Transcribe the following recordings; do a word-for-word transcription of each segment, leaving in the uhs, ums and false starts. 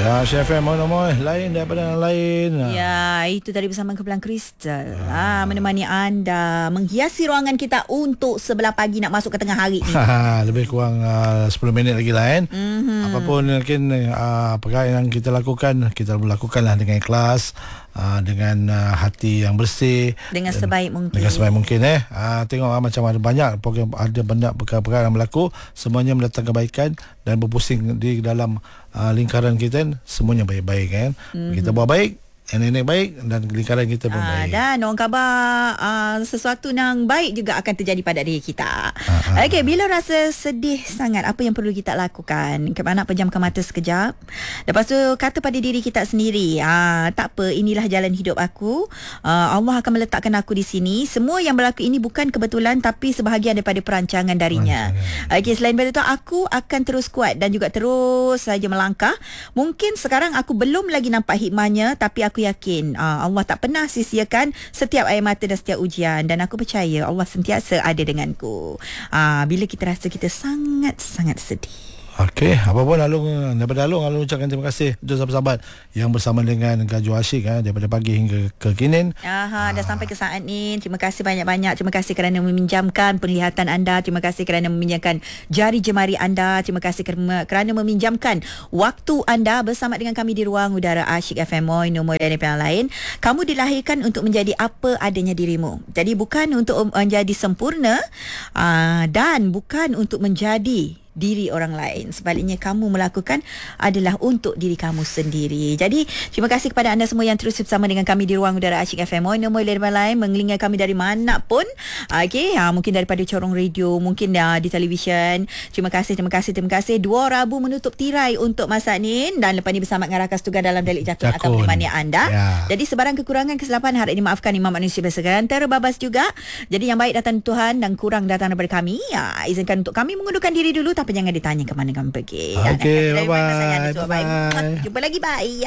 Ya, Chef M, moy lain daripada yang lain. Ya, itu tadi bersama Kepulauan Kristal. Ah, menemani anda menghiasi ruangan kita untuk sebelah pagi nak masuk ke tengah hari ni. Lebih kurang uh, sepuluh minit lagi lah kan. Mm-hmm. Apapun mungkin uh, perkara yang kita lakukan, kita lakukanlah dengan ikhlas, uh, dengan uh, hati yang bersih, dengan sebaik mungkin. Dengan sebaik mungkin eh. Uh, tengok uh, macam ada banyak program, ada banyak perkara-perkara yang berlaku, semuanya mendatangkan kebaikan dan berpusing di dalam uh, lingkaran kita, semuanya baik-baik kan. Mm-hmm. Kita buat baik, nenek baik dan lingkaran kita pun ah, baik. Dan orang khabar uh, sesuatu yang baik juga akan terjadi pada diri kita. Ah, Okey, bila rasa sedih sangat, apa yang perlu kita lakukan? Kemana pejamkan mata sekejap. Lepas tu kata pada diri kita sendiri, ah, tak apa, inilah jalan hidup aku. Uh, Allah akan meletakkan aku di sini. Semua yang berlaku ini bukan kebetulan tapi sebahagian daripada perancangan darinya. Okey, selain daripada itu aku akan terus kuat dan juga terus saja melangkah. Mungkin sekarang aku belum lagi nampak hikmahnya, tapi aku yakin uh, Allah tak pernah sia-siakan setiap air mata dan setiap ujian, dan aku percaya Allah sentiasa ada denganku uh, bila kita rasa kita sangat-sangat sedih. Okey, apa pun Alung, daripada Alung, Alung ucapkan terima kasih untuk sahabat-sahabat yang bersama dengan Gaju Asyik eh, daripada pagi hingga ke kini. Aha, dah sampai ke saat ni. Terima kasih banyak-banyak. Terima kasih kerana meminjamkan penglihatan anda. Terima kasih kerana meminjamkan jari jemari anda. Terima kasih kerana meminjamkan waktu anda bersama dengan kami di ruang udara Asyik F M, Moy Nombor dan yang lain. Kamu dilahirkan untuk menjadi apa adanya dirimu. Jadi bukan untuk menjadi sempurna uh, dan bukan untuk menjadi diri orang lain. Sebaliknya kamu melakukan adalah untuk diri kamu sendiri. Jadi terima kasih kepada anda semua yang terus bersama dengan kami di ruang udara Asyik F M, Moy Nombor dan lain, mengelinga kami dari mana pun. Okey, ha, mungkin daripada corong radio, mungkin uh, di televisyen. Terima kasih, terima kasih, terima kasih. Dua Rabu menutup tirai untuk masa ni, dan lepas ni bersama dengan Rakas Tugas dalam Delik Jakun, Jakun. akan menemani anda. Ya. Jadi sebarang kekurangan, kesilapan harap dimaafkan Imam manusia bersegan, terbabas juga. Jadi yang baik datang Tuhan dan kurang datang daripada kami. Ya, izinkan untuk kami mengundurkan diri dulu, tapi jangan ditanya ke mana kamu pergi. Okey, bye-bye. Bye-bye. Bye. Jumpa lagi, bye.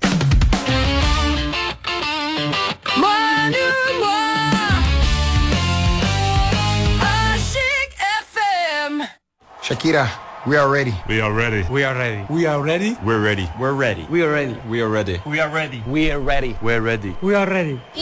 Shakira, we are ready. We are ready. We are ready. We are ready. We're ready. We're ready. We are ready. We are ready. We are ready. We are ready. We're ready. We are ready.